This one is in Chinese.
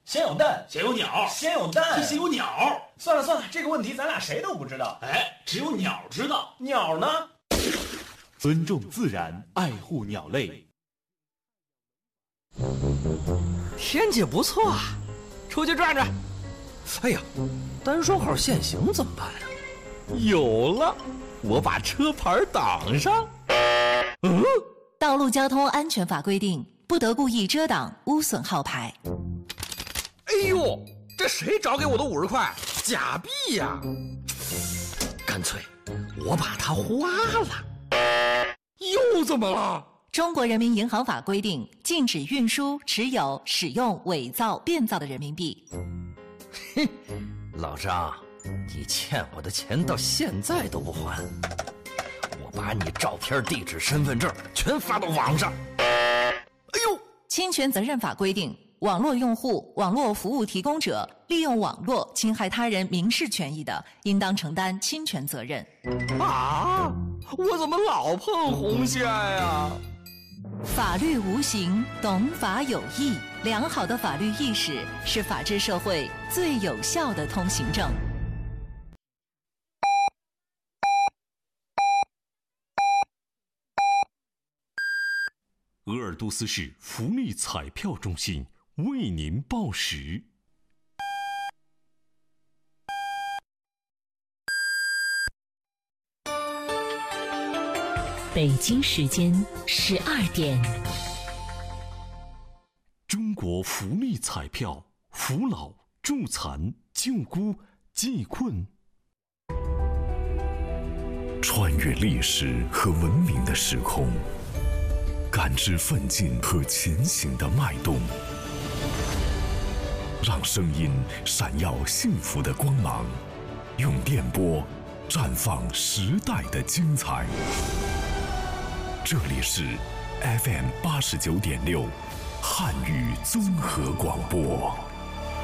先有蛋， 先有鸟， 先有蛋， 先有鸟。 算了，这个问题咱俩谁都不知道。 哎，只有鸟知道。 鸟呢？ 尊重自然，爱护鸟类。 天气不错啊，出去转转。哎呀，单双号限行怎么办啊？有了，我把车牌挡上。 道路交通安全法规定，不得故意遮挡、污损号牌。 哎呦，这谁找给我的50块？假币呀！干脆我把它花了。又怎么了？ 中国人民银行法规定，禁止运输、持有、使用伪造、变造的人民币。 哼，老张，你欠我的钱到现在都不还，我把你照片、地址、身份证全发到网上。哎呦！ 侵权责任法规定，网络用户、网络服务提供者利用网络侵害他人民事权益的，应当承担侵权责任。 啊！我怎么老碰红线呀？ 法律无形，懂法有义。良好的法律意识是法治社会最有效的通行证。 鄂尔多斯市福利彩票中心为您报时。 北京时间12点。 中国福利彩票，扶老、助残、救孤、济困。 穿越历史和文明的时空，感知奋进和前行的脉动，让声音闪耀幸福的光芒，用电波绽放时代的精彩。这里是 FM89.6汉语综合广播。